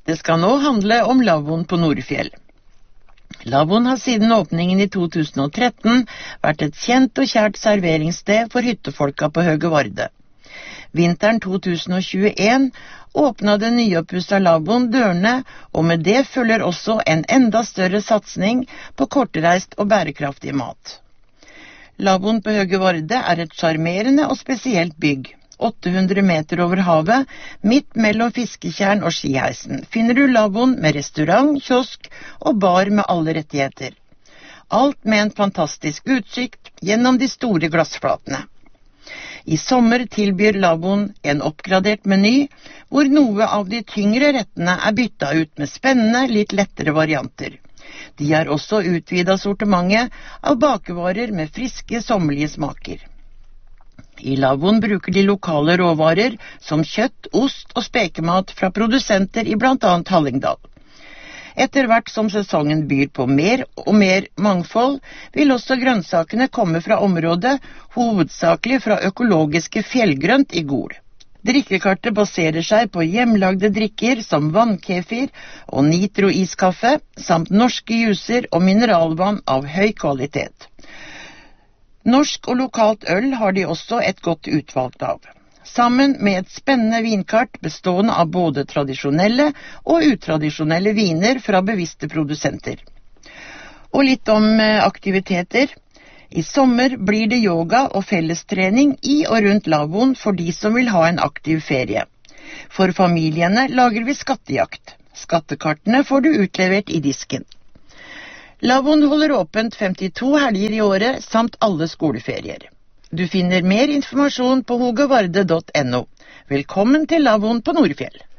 Det skal nå handle om lavvoen på Nordfjell. Lavvoen har siden åpningen i 2013 vært et kjent og kjært serveringssted for hyttefolka på Høge Varde. Vinteren 2021 åpnet den nyoppussa lavvoen dørene, og med det følger også en enda større satsing på kortreist og bærekraftig mat. Lavvoen på Høge Varde er et charmerende og spesielt bygg. 800 meter over havet, midt mellom fisketjern og skiheisen, finner du lavvoen med restaurant, kiosk og bar med alle rettigheter. Alt med en fantastisk utsikt gjennom de store glassflatene. I sommer tilbyr lavvoen en oppgradert meny, hvor noe av de tyngre rettene er byttet ut med spennende, litt lettere varianter. De har også utvidet sortimentet av bakevarer med friske, sommerlige smaker. I lavvoen bruker de lokale råvarer som kjøtt, ost og spekemat fra produsenter i blant annet Hallingdal. Etter hvert som sesongen byr på mer og mer mangfold, vil også grønnsakene komme fra området, hovedsakelig fra økologiske fjellgrønt i Gol. Drikkekartet baserer seg på hjemlagde drikker som vannkefir og nitro-iskaffe, samt norske juicer og mineralvann av høy kvalitet. Norsk og lokalt øl har de også et godt utvalg av, sammen med et spennende vinkart bestående av både tradisjonelle og utradisjonelle viner fra bevisste produsenter. Og litt om aktiviteter. I sommer blir det yoga og fellestrening i og rundt lavvoen for de som vil ha en aktiv ferie. For familiene lager vi skattejakt. Skattekartene får du utlevert i disken. Lavvoen holder åpent 52 helger i året, samt alle skoleferier. Du finner mer informasjon på hogevarde.no. Velkommen til lavvoen på Nordfjell.